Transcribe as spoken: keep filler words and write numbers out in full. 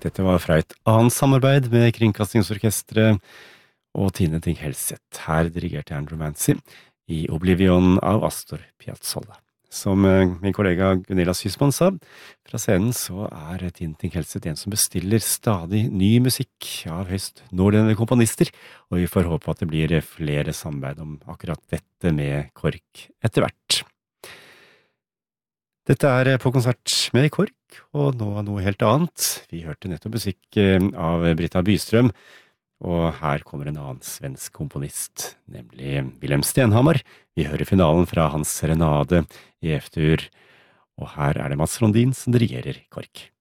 Dette var fra et annet samarbeid med Kringkastingsorkestret og Tine Ting Helseth. Her dirigerte Andrew Mancy i Oblivion av Astor Piazzolla. Som min kollega Gunilla Sysman sa, fra scenen så er Tine Ting Helseth en som bestiller stadig ny musikk av høyst nålevende komponister, og vi får håpe at det blir flere samarbeid om akkurat dette med KORK etter hvert. Dette er På konsert med KORK, og nå noe helt annet. Vi hørte nettopp musikk av Britta Bystrøm, og her kommer en annen svensk komponist, nemlig Wilhelm Stenhammar. Vi hører finalen fra hans serenade i F-dur, og her er det Mats Rondin som dirigerer KORK.